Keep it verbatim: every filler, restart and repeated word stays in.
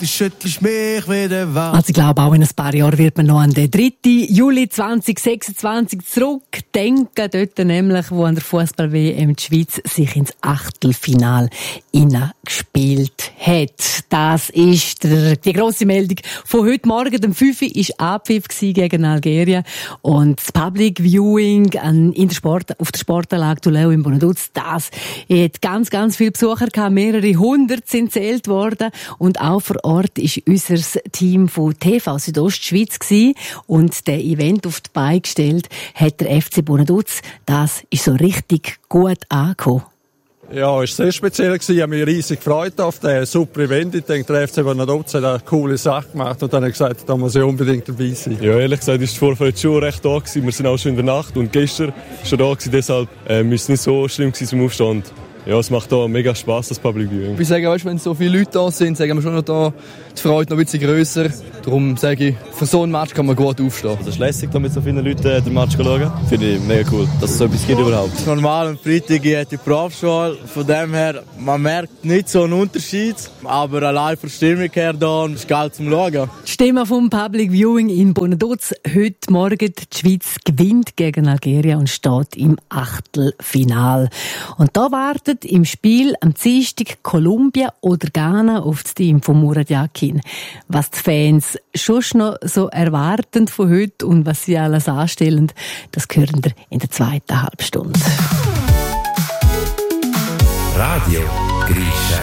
du schüttelst mich wieder warm. Also ich glaube, auch in ein paar Jahren wird man noch an den dritten Juli zwanzig sechsundzwanzig zurückdenken. Dort nämlich, wo an der Fußball-W M die Schweiz sich ins Achtelfinale hineingespielt hat. Das ist der, die grosse Meldung von heute Morgen. Dem fünf Uhr war Abpfiff gegen Algerien. Und das Public Viewing an, in der Sport, auf der Sportanlage Tuleo in Bonaduz, das hat ganz, ganz viele Besucher gehabt. Mehrere hundert sind zählt worden. Und auch vor Ort war unser Team von T V Südostschweiz gewesen. Und der Event auf die Beine gestellt hat der F C Bonaduz. Das ist so richtig gut angekommen. Ja, es war sehr speziell. Ich habe mich riesig gefreut auf den super Event. Ich denke, der F C Bonaduz hat eine coole Sache gemacht und dann habe ich gesagt, da muss ich unbedingt dabei sein. Ja, ehrlich gesagt ist die Vorfreude schon recht da gewesen. Wir sind auch schon in der Nacht und gestern schon da gewesen, deshalb äh, ist es nicht so schlimm gewesen zum Aufstand. Ja, es macht da mega Spass, das Public Viewing. Ich sage, weißt, wenn so viele Leute da sind, sagen wir schon noch da, die Freude noch ein bisschen grösser. Darum sage ich, für so ein Match kann man gut aufstehen. Es ist lässig, da mit so vielen Leuten den Match zu schauen. Finde ich mega cool, dass es so etwas gibt überhaupt. Normal am Freitag hat die Berufsschule. Von dem her, man merkt nicht so einen Unterschied. Aber allein von der Stimmung her da ist geil zum Schauen. Die Stimme vom Public Viewing in Bonaduz. Heute Morgen die Schweiz gewinnt gegen Algerien und steht im Achtelfinal. Und da wartet im Spiel am Dienstag Kolumbien oder Ghana auf das Team von Murat Yakin. Was die Fans schon noch so erwarten von heute und was sie alles anstellen, das hören wir in der zweiten Halbstunde. Radio Grisha.